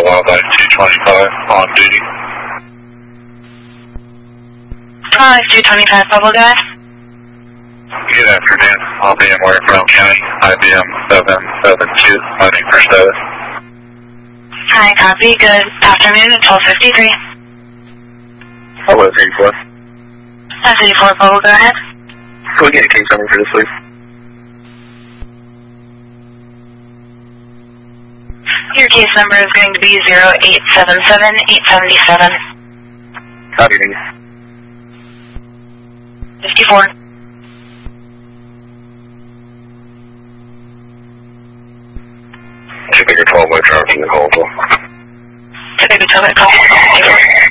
Wildlife 225 on duty. 225 Bubble Guy. Good afternoon. I'll be in Warren County, IBM 772, landing for status. Hi, copy. Good afternoon at 12:53. Hello, 84. That's 84 Bubble, go ahead. Can we get a case number for this, please? Your case number is going to be 0877877. Copy, thank you. 54. Two bigger 12 way traffic in the call. Two bigger 12 way call.